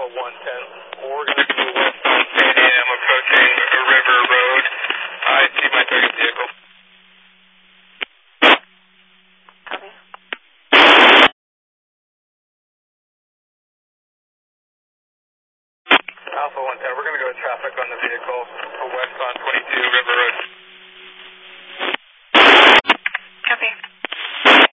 110. We're going to do westbound San Diego. I'm approaching River Road. I see my target vehicle. Copy. Alpha 110, we're going to go to traffic on the vehicle for westbound 22 River Road.